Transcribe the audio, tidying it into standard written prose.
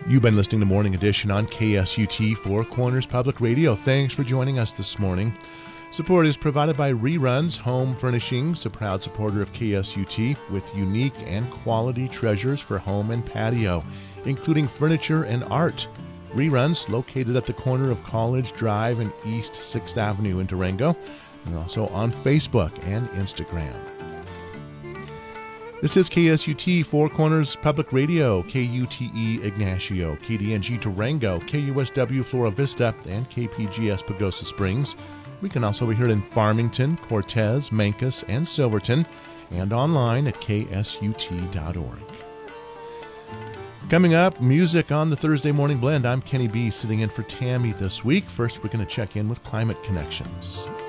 You've been listening to Morning Edition on KSUT Four Corners Public Radio. Thanks for joining us this morning. Support is provided by Reruns Home Furnishings, a proud supporter of KSUT with unique and quality treasures for home and patio, including furniture and art. Reruns, located at the corner of College Drive and East 6th Avenue in Durango. They're also on Facebook and Instagram. This is KSUT Four Corners Public Radio, KUTE Ignacio, KDNG Durango, KUSW Flora Vista, and KPGS Pagosa Springs. We can also be heard in Farmington, Cortez, Mancos, and Silverton, and online at ksut.org. Coming up, music on the Thursday Morning Blend. I'm Kenny B, sitting in for Tammy this week. First, we're going to check in with Climate Connections.